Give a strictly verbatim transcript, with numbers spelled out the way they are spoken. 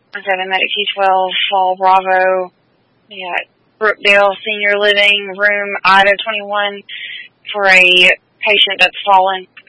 seven Medic T twelve, Fall Bravo, yeah, Brookdale Senior Living, room Ida twenty-one, for a patient that's fallen.